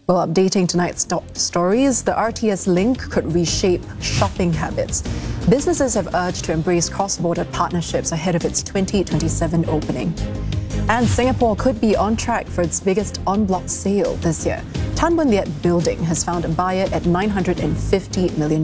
Well, updating tonight's top stories, the RTS link could reshape shopping habits. Businesses have urged to embrace cross-border partnerships ahead of its 2027 opening. And Singapore could be on track for its biggest en-bloc sale this year. Tan Boon Liat Building has found a buyer at $950 million.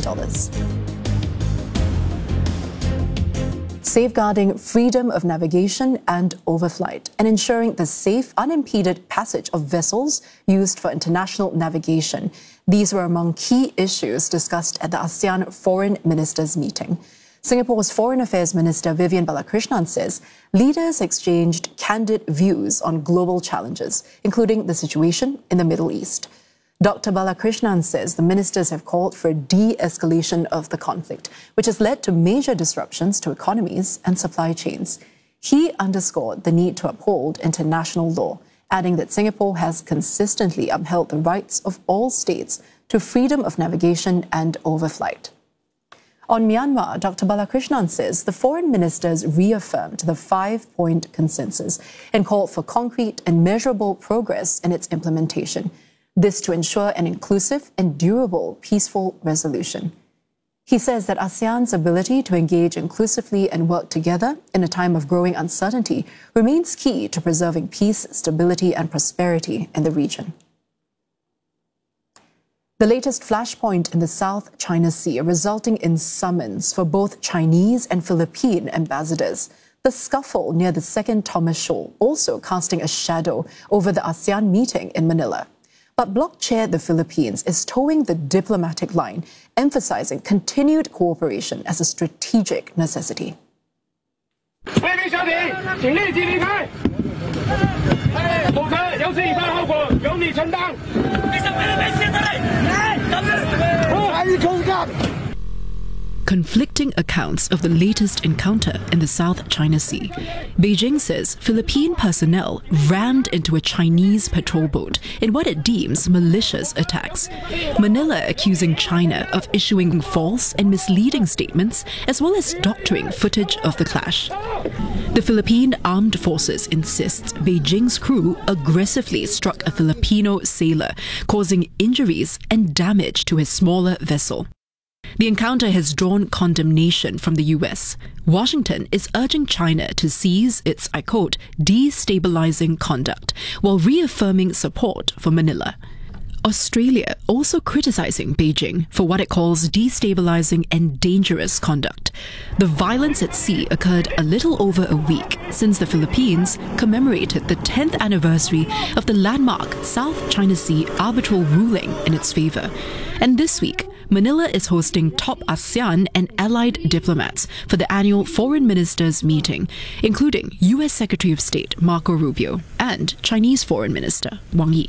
Safeguarding freedom of navigation and overflight, and ensuring the safe, unimpeded passage of vessels used for international navigation. These were among key issues discussed at the ASEAN Foreign Ministers meeting. Singapore's Foreign Affairs Minister Vivian Balakrishnan says leaders exchanged candid views on global challenges, including the situation in the Middle East. Dr. Balakrishnan says the ministers have called for de-escalation of the conflict, which has led to major disruptions to economies and supply chains. He underscored the need to uphold international law, adding that Singapore has consistently upheld the rights of all states to freedom of navigation and overflight. On Myanmar, Dr. Balakrishnan says the foreign ministers reaffirmed the 5-point consensus and called for concrete and measurable progress in its implementation. This to ensure an inclusive and durable peaceful resolution. He says that ASEAN's ability to engage inclusively and work together in a time of growing uncertainty remains key to preserving peace, stability and prosperity in the region. The latest flashpoint in the South China Sea resulting in summons for both Chinese and Philippine ambassadors. The scuffle near the second Thomas Shoal also casting a shadow over the ASEAN meeting in Manila. But Bloc Chair the Philippines is towing the diplomatic line, emphasizing continued cooperation as a strategic necessity. Conflicting accounts of the latest encounter in the South China Sea. Beijing says Philippine personnel rammed into a Chinese patrol boat in what it deems malicious attacks. Manila accusing China of issuing false and misleading statements as well as doctoring footage of the clash. The Philippine Armed Forces insists Beijing's crew aggressively struck a Filipino sailor, causing injuries and damage to his smaller vessel. The encounter has drawn condemnation from the US. Washington is urging China to cease its, I quote, destabilizing conduct, while reaffirming support for Manila. Australia also criticizing Beijing for what it calls destabilizing and dangerous conduct. The violence at sea occurred a little over a week since the Philippines commemorated the 10th anniversary of the landmark South China Sea arbitral ruling in its favor. And this week, Manila is hosting top ASEAN and allied diplomats for the annual Foreign Ministers meeting, including US Secretary of State Marco Rubio and Chinese Foreign Minister Wang Yi.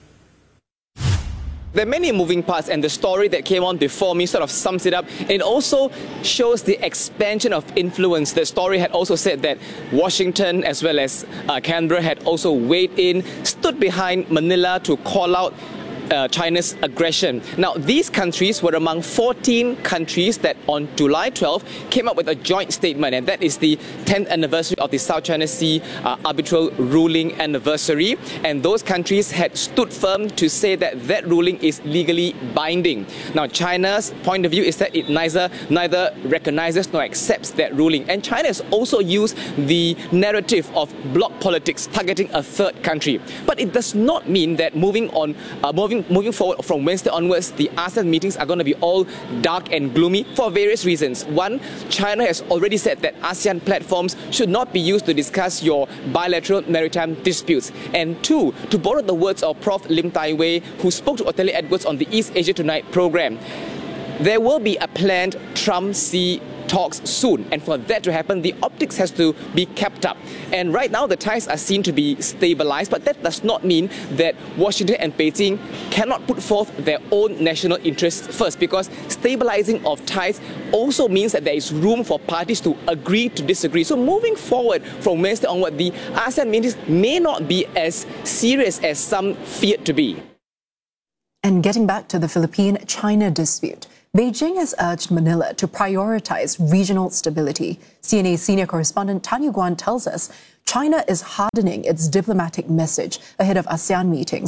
There are many moving parts, and the story that came on before me sort of sums it up. It also shows the expansion of influence. The story had also said that Washington as well as Canberra had also weighed in, stood behind Manila to call out China's aggression. Now, these countries were among 14 countries that on July 12 came up with a joint statement, and that is the 10th anniversary of the South China Sea arbitral ruling anniversary. And those countries had stood firm to say that that ruling is legally binding. Now, China's point of view is that it neither recognizes nor accepts that ruling. And China has also used the narrative of bloc politics targeting a third country. But it does not mean that moving forward from Wednesday onwards, the ASEAN meetings are going to be all dark and gloomy for various reasons. One, China has already said that ASEAN platforms should not be used to discuss your bilateral maritime disputes. And two, to borrow the words of Prof. Lim Tai Wei, who spoke to Ottilie Edwards on the East Asia Tonight program, there will be a planned Trump-Xi talks soon, and for that to happen, the optics has to be kept up. And right now, the ties are seen to be stabilized, but that does not mean that Washington and Beijing cannot put forth their own national interests first, because stabilizing of ties also means that there is room for parties to agree to disagree. So moving forward from Wednesday onward, the ASEAN meetings may not be as serious as some feared to be. And getting back to the Philippine-China dispute, Beijing has urged Manila to prioritize regional stability. CNA senior correspondent Tanya Guan tells us China is hardening its diplomatic message ahead of ASEAN meetings.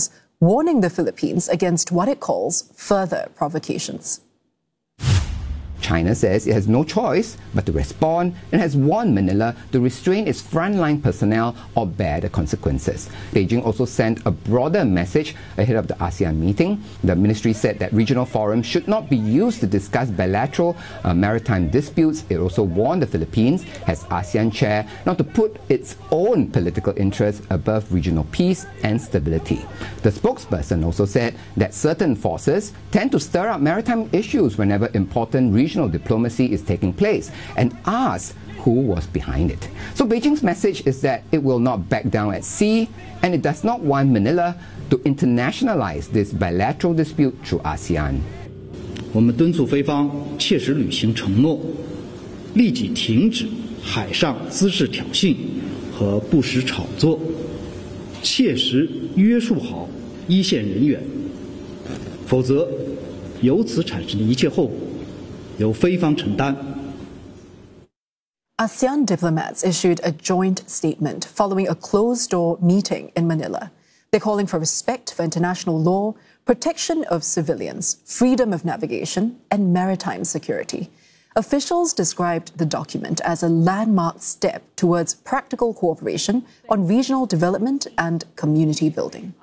warning the Philippines against what it calls further provocations. China says it has no choice but to respond and has warned Manila to restrain its frontline personnel or bear the consequences. Beijing also sent a broader message ahead of the ASEAN meeting. The ministry said that regional forums should not be used to discuss bilateral maritime disputes. It also warned the Philippines, as ASEAN chair, not to put its own political interests above regional peace and stability. The spokesperson also said that certain forces tend to stir up maritime issues whenever important regional diplomacy is taking place, and asked who was behind it. So Beijing's message is that it will not back down at sea, and it does not want Manila to internationalize this bilateral dispute through ASEAN. 我们敦促菲方切实履行承诺，立即停止海上滋事挑衅和不实炒作，切实约束好一线人员，否则由此产生的一切后果由菲方承担。 ASEAN diplomats issued a joint statement following a closed-door meeting in Manila. They're calling for respect for international law, protection of civilians, freedom of navigation, and maritime security. Officials described the document as a landmark step towards practical cooperation on regional development and community building.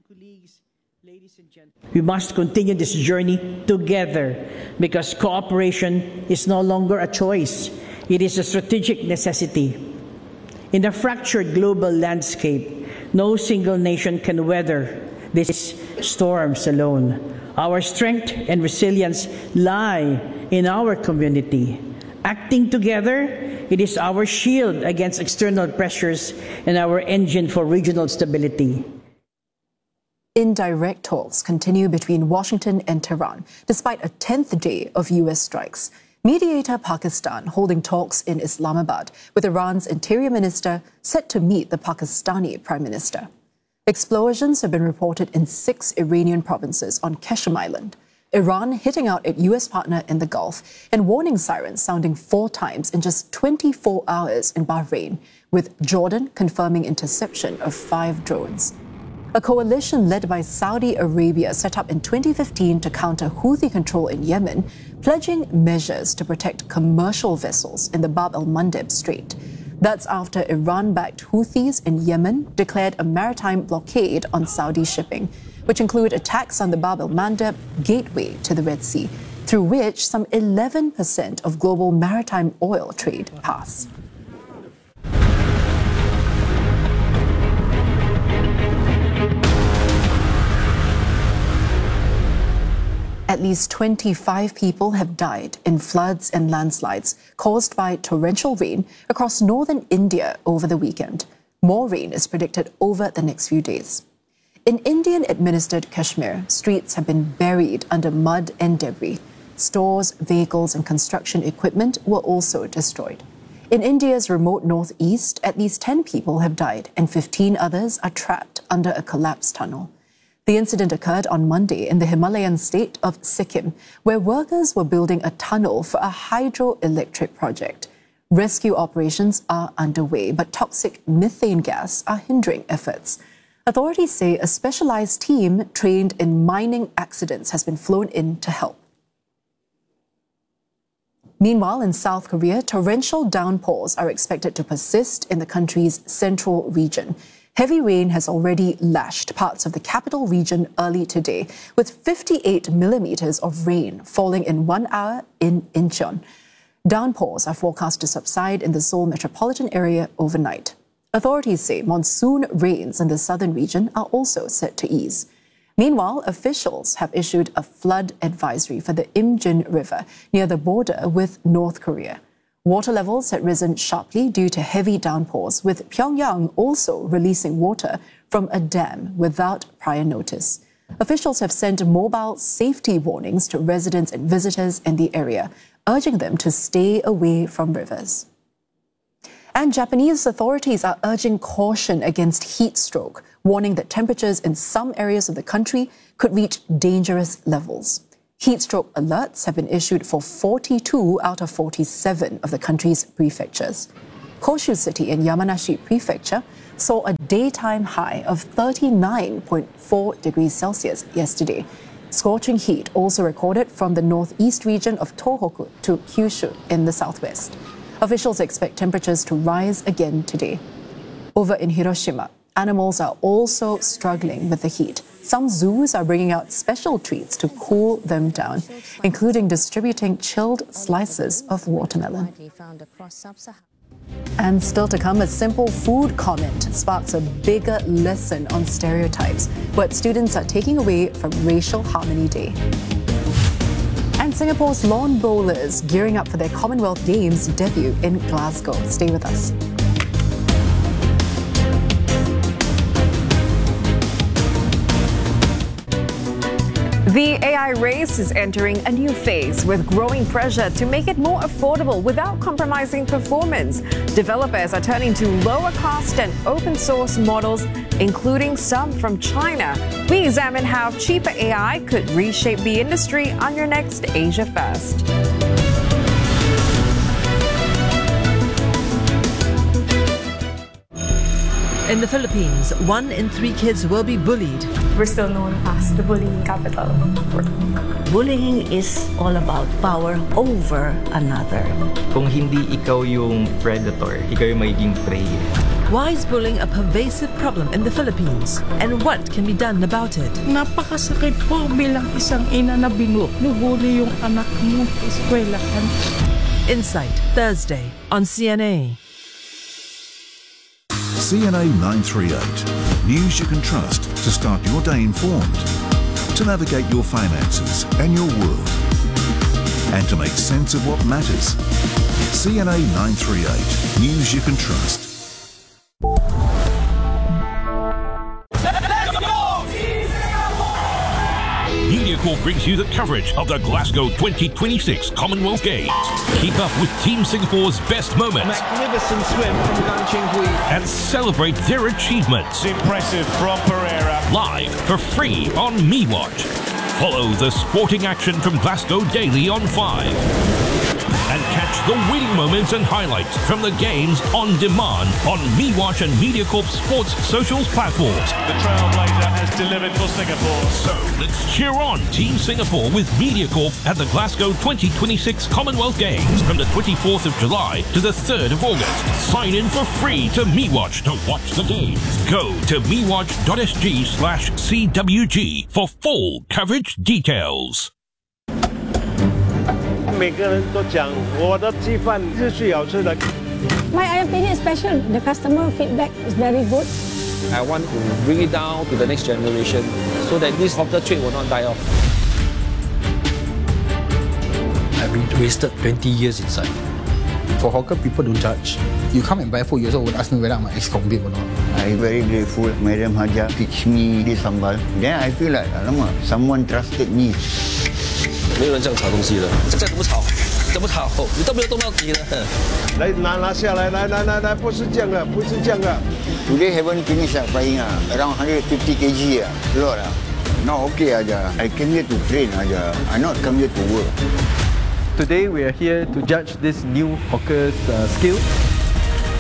We must continue this journey together because cooperation is no longer a choice. It is a strategic necessity. In a fractured global landscape, no single nation can weather these storms alone. Our strength and resilience lie in our community. Acting together, it is our shield against external pressures and our engine for regional stability. Indirect talks continue between Washington and Tehran, despite a 10th day of U.S. strikes. Mediator Pakistan holding talks in Islamabad with Iran's interior minister set to meet the Pakistani prime minister. Explosions have been reported in 6 Iranian provinces on Keshem Island. Iran hitting out its U.S. partner in the Gulf, and warning sirens sounding 4 times in just 24 hours in Bahrain, with Jordan confirming interception of 5 drones. A coalition led by Saudi Arabia set up in 2015 to counter Houthi control in Yemen, pledging measures to protect commercial vessels in the Bab el-Mandeb Strait. That's after Iran-backed Houthis in Yemen declared a maritime blockade on Saudi shipping, which include attacks on the Bab el-Mandeb gateway to the Red Sea, through which some 11% of global maritime oil trade pass. At least 25 people have died in floods and landslides caused by torrential rain across northern India over the weekend. More rain is predicted over the next few days. In Indian-administered Kashmir, streets have been buried under mud and debris. Stores, vehicles, and construction equipment were also destroyed. In India's remote northeast, at least 10 people have died and 15 others are trapped under a collapsed tunnel. The incident occurred on Monday in the Himalayan state of Sikkim, where workers were building a tunnel for a hydroelectric project. Rescue operations are underway, but toxic methane gas are hindering efforts. Authorities say a specialized team trained in mining accidents has been flown in to help. Meanwhile, in South Korea, torrential downpours are expected to persist in the country's central region. Heavy rain has already lashed parts of the capital region early today, with 58 millimeters of rain falling in 1 hour in Incheon. Downpours are forecast to subside in the Seoul metropolitan area overnight. Authorities say monsoon rains in the southern region are also set to ease. Meanwhile, officials have issued a flood advisory for the Imjin River near the border with North Korea. Water levels had risen sharply due to heavy downpours, with Pyongyang also releasing water from a dam without prior notice. Officials have sent mobile safety warnings to residents and visitors in the area, urging them to stay away from rivers. And Japanese authorities are urging caution against heat stroke, warning that temperatures in some areas of the country could reach dangerous levels. Heat stroke alerts have been issued for 42 out of 47 of the country's prefectures. Koshu City in Yamanashi Prefecture saw a daytime high of 39.4 degrees Celsius yesterday. Scorching heat also recorded from the northeast region of Tohoku to Kyushu in the southwest. Officials expect temperatures to rise again today. Over in Hiroshima, animals are also struggling with the heat. Some zoos are bringing out special treats to cool them down, including distributing chilled slices of watermelon. And still to come, a simple food comment sparks a bigger lesson on stereotypes, what students are taking away from Racial Harmony Day. And Singapore's lawn bowlers gearing up for their Commonwealth Games debut in Glasgow. Stay with us. The AI race is entering a new phase with growing pressure to make it more affordable without compromising performance. Developers are turning to lower cost and open source models, including some from China. We examine how cheaper AI could reshape the industry on your next Asia Fest. In the Philippines, 1 in 3 kids will be bullied. We're still known as the bullying capital. Bullying is all about power over another. Kung hindi ikaw yung predator, ikaw yung magiging prey. Why is bullying a pervasive problem in the Philippines? And what can be done about it? Napakasakit po bilang isang ina na binubuli yung anak mo sa eskwelahan. Insight, Thursday on CNA. CNA 938. News you can trust to start your day informed, to navigate your finances and your world, and to make sense of what matters. CNA 938. News you can trust. MediaCorp brings you the coverage of the Glasgow 2026 Commonwealth Games. Keep up with Team Singapore's best moments. Magnificent swim from Gan Ching Hui. And celebrate their achievements. Impressive from Pereira. Live for free on MeWatch. Follow the sporting action from Glasgow daily on 5. And catch the winning moments and highlights from the games on demand on MeWatch and MediaCorp Sports socials platforms. The trailblazer has delivered for Singapore. So let's cheer on Team Singapore with MediaCorp at the Glasgow 2026 Commonwealth Games from the 24th of July to the 3rd of August. Sign in for free to MeWatch to watch the games. Go to mewatch.sg/CWG for full coverage details. 每个人都讲我的鸡饭是最好吃的。 My opinion is special. The customer feedback is very good. I want to bring it down to the next generation so that this hawker trade will not die off. I've been wasted 20 years inside. For hawker, people don't judge. You come and buy food, you also would ask me whether I'm an ex-convict or not. I'm very grateful. Madam Haja teach me this sambal. Then I feel like, alamak, someone trusted me. 没有人这样炒东西的，这怎么炒？怎么炒？你都没有动到底的。 来拿下来，来，不是这样的，不是这样的。 Today haven't finished buying around 150 kg a lot Now okay aja. I came here to train aja. I not come here to work. Today we are here to judge this new hawker's skill.